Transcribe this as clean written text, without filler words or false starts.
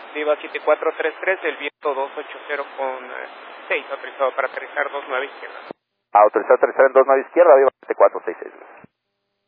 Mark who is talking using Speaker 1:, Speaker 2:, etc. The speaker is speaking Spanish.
Speaker 1: Viva 7433, el viento 280 con 6, autorizado para aterrizar 29 izquierda.
Speaker 2: Autorizado a aterrizar en 29 izquierda, Viva 7466.